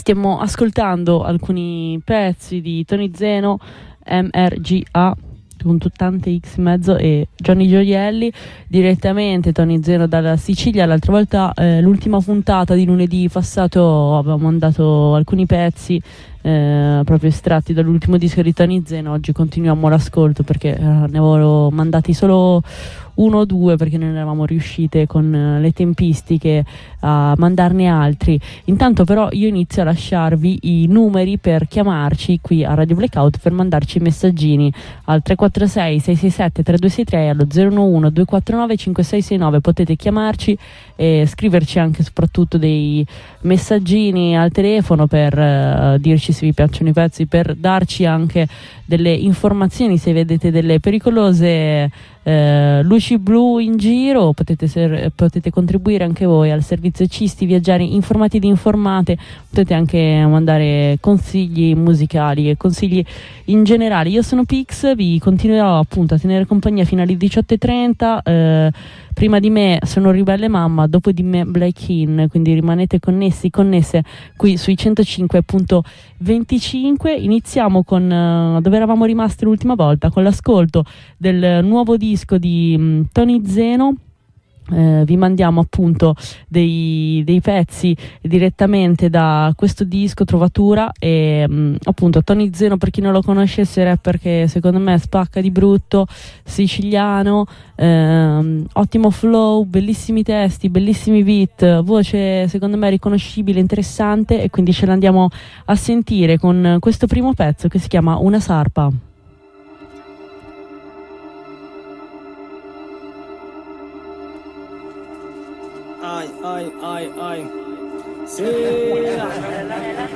Stiamo ascoltando alcuni pezzi di Tony Zeno, MRGA con tante X in mezzo e Johnny Gioielli, direttamente Tony Zeno dalla Sicilia. L'altra volta, l'ultima puntata di lunedì passato, avevamo mandato alcuni pezzi proprio estratti dall'ultimo disco di Tony Zeno. Oggi continuiamo l'ascolto perché ne avevo mandati solo uno o due perché non eravamo riuscite con le tempistiche a mandarne altri. Intanto però io inizio a lasciarvi i numeri per chiamarci qui a Radio Blackout, per mandarci i messaggini al 346 667 3263 allo 011 249 5669. Potete chiamarci e scriverci anche soprattutto dei messaggini al telefono per dirci se vi piacciono i pezzi, per darci anche delle informazioni se vedete delle pericolose luci blu in giro. Potete contribuire anche voi al servizio Cisti Viaggiari Informati ed Informate. Potete anche mandare consigli musicali e consigli in generale. Io sono Pix, vi continuerò appunto a tenere compagnia fino alle 18:30. Prima di me sono Ribelle Mamma, dopo di me Black In, quindi rimanete connesse qui sui 105.25. Iniziamo con dove eravamo rimasti l'ultima volta, con l'ascolto del nuovo disco di Tony Zeno. Vi mandiamo appunto dei pezzi direttamente da questo disco Trovatura e appunto Tony Zeno, per chi non lo conoscesse, rapper che secondo me spacca di brutto, siciliano, ottimo flow, bellissimi testi, bellissimi beat, voce secondo me riconoscibile, interessante, e quindi ce l'andiamo a sentire con questo primo pezzo che si chiama Una Sarpa. Ai, ai, ai, ai. Sì.